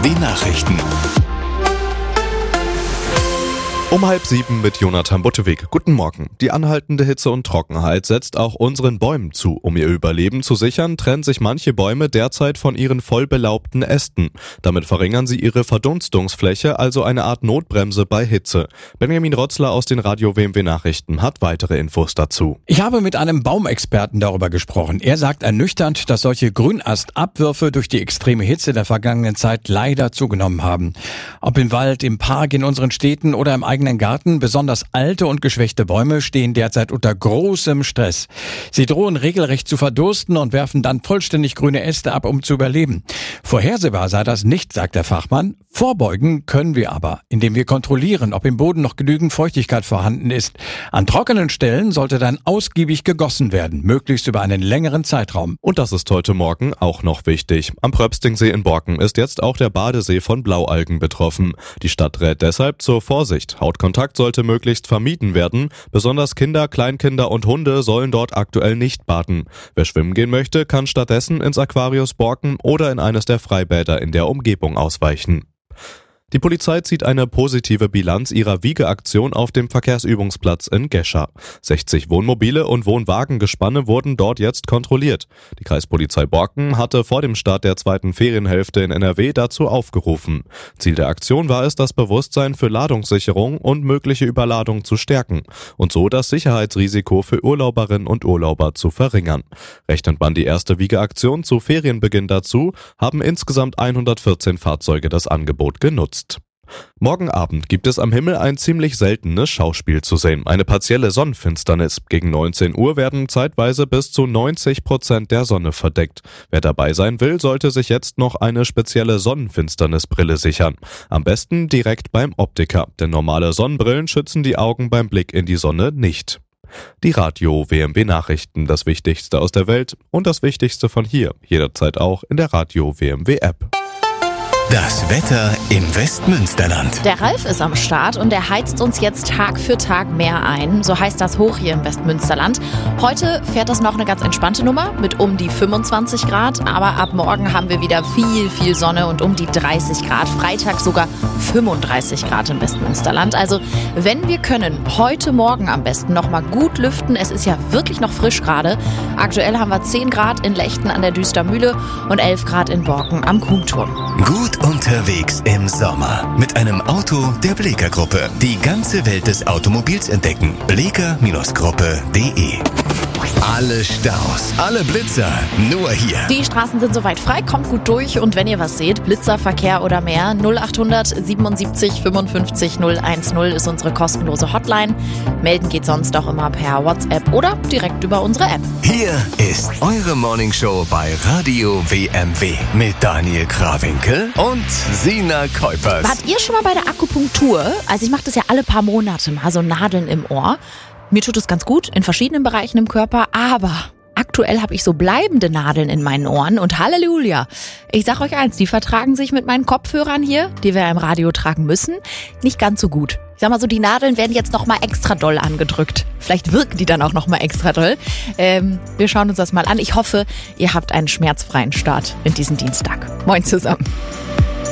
WMW Nachrichten. Um 6:30 mit Jonathan Butteweg. Guten Morgen. Die anhaltende Hitze und Trockenheit setzt auch unseren Bäumen zu. Um ihr Überleben zu sichern, trennen sich manche Bäume derzeit von ihren voll belaubten Ästen. Damit verringern sie ihre Verdunstungsfläche, also eine Art Notbremse bei Hitze. Benjamin Rotzler aus den Radio WMW Nachrichten hat weitere Infos dazu. Ich habe mit einem Baumexperten darüber gesprochen. Er sagt ernüchternd, dass solche Grünastabwürfe durch die extreme Hitze der vergangenen Zeit leider zugenommen haben. Ob im Wald, im Park, in unseren Städten oder im eigenen Garten, besonders alte und geschwächte Bäume stehen derzeit unter großem Stress. Sie drohen regelrecht zu verdursten und werfen dann vollständig grüne Äste ab, um zu überleben. Vorhersehbar sei das nicht, sagt der Fachmann. Vorbeugen können wir aber, indem wir kontrollieren, ob im Boden noch genügend Feuchtigkeit vorhanden ist. An trockenen Stellen sollte dann ausgiebig gegossen werden, möglichst über einen längeren Zeitraum. Und das ist heute Morgen auch noch wichtig. Am Pröpstingsee in Borken ist jetzt auch der Badesee von Blaualgen betroffen. Die Stadt rät deshalb zur Vorsicht. Hautkontakt sollte möglichst vermieden werden. Besonders Kinder, Kleinkinder und Hunde sollen dort aktuell nicht baden. Wer schwimmen gehen möchte, kann stattdessen ins Aquarius Borken oder in eines der Freibäder in der Umgebung ausweichen. Die Polizei zieht eine positive Bilanz ihrer Wiegeaktion auf dem Verkehrsübungsplatz in Gescher. 60 Wohnmobile und Wohnwagengespanne wurden dort jetzt kontrolliert. Die Kreispolizei Borken hatte vor dem Start der zweiten Ferienhälfte in NRW dazu aufgerufen. Ziel der Aktion war es, das Bewusstsein für Ladungssicherung und mögliche Überladung zu stärken und so das Sicherheitsrisiko für Urlauberinnen und Urlauber zu verringern. Rechnet man die erste Wiegeaktion zu Ferienbeginn dazu, haben insgesamt 114 Fahrzeuge das Angebot genutzt. Morgen Abend gibt es am Himmel ein ziemlich seltenes Schauspiel zu sehen, eine partielle Sonnenfinsternis. Gegen 19 Uhr werden zeitweise bis zu 90% der Sonne verdeckt. Wer dabei sein will, sollte sich jetzt noch eine spezielle Sonnenfinsternisbrille sichern. Am besten direkt beim Optiker, denn normale Sonnenbrillen schützen die Augen beim Blick in die Sonne nicht. Die Radio WMW Nachrichten, das Wichtigste aus der Welt und das Wichtigste von hier, jederzeit auch in der Radio WMW App. Das Wetter im Westmünsterland. Der Ralf ist am Start und er heizt uns jetzt Tag für Tag mehr ein. So heißt das hoch hier im Westmünsterland. Heute fährt das noch eine ganz entspannte Nummer mit um die 25 Grad. Aber ab morgen haben wir wieder viel Sonne und um die 30 Grad. Freitag sogar 35 Grad im Westmünsterland. Also wenn wir können, heute Morgen am besten noch mal gut lüften. Es ist ja wirklich noch frisch gerade. Aktuell haben wir 10 Grad in Lechten an der Düstermühle und 11 Grad in Borken am Kuhturm. Gut unterwegs im Sommer mit einem Auto der Bleeker Gruppe. Die ganze Welt des Automobils entdecken. Bleeker-Gruppe.de. Alle Staus, alle Blitzer, nur hier. Die Straßen sind soweit frei, kommt gut durch und wenn ihr was seht, Blitzerverkehr oder mehr, 0800 77 55 010 ist unsere kostenlose Hotline. Melden geht sonst auch immer per WhatsApp oder direkt über unsere App. Hier ist eure Morningshow bei Radio WMW mit Daniel Krawinkel und Sina Kuipers. Wart ihr schon mal bei der Akupunktur? Also ich mache das ja alle paar Monate mal, so Nadeln im Ohr. Mir tut es ganz gut in verschiedenen Bereichen im Körper, aber aktuell habe ich so bleibende Nadeln in meinen Ohren und Halleluja. Ich sag euch eins, die vertragen sich mit meinen Kopfhörern hier, die wir im Radio tragen müssen, nicht ganz so gut. Ich sag mal so, die Nadeln werden jetzt nochmal extra doll angedrückt. Vielleicht wirken die dann auch nochmal extra doll. Wir schauen uns das mal an. Ich hoffe, ihr habt einen schmerzfreien Start in diesen Dienstag. Moin zusammen.